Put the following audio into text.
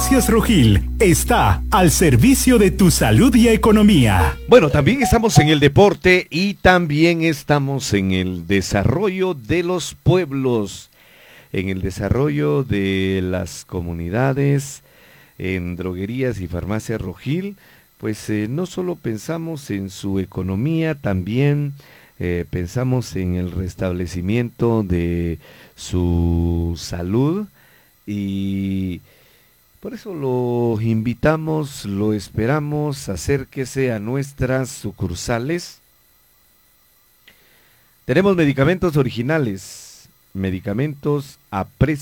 Farmacias Rojil está al servicio de tu salud y economía. Bueno, también estamos en el deporte y también estamos en el desarrollo de los pueblos, en el desarrollo de las comunidades, en Droguerías y Farmacias Rojil. Pues no solo pensamos en su economía, también pensamos en el restablecimiento de su salud, y por eso lo invitamos, lo esperamos, acérquese a nuestras sucursales. Tenemos medicamentos originales, medicamentos a precio